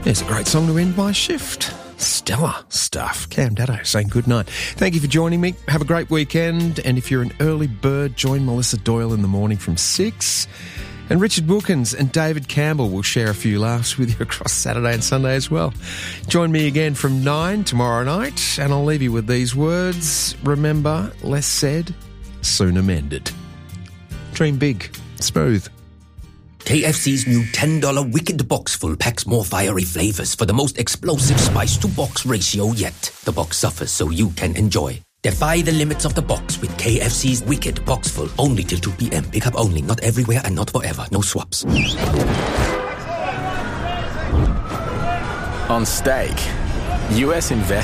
There's a great song to end my shift. Stellar stuff. Cam Datto saying good night. Thank you for joining me. Have a great weekend. And if you're an early bird, join Melissa Doyle in the morning from 6. And Richard Wilkins and David Campbell will share a few laughs with you across Saturday and Sunday as well. Join me again from 9 tomorrow night. And I'll leave you with these words. Remember, less said, sooner mended. Dream big. Smooth. KFC's new $10 Wicked Box Full packs more fiery flavors for the most explosive spice-to-box ratio yet. The box suffers so you can enjoy. Defy the limits of the box with KFC's Wicked Box Full. Only till 2 p.m. Pick up only. Not everywhere and not forever. No swaps. On stake, US investors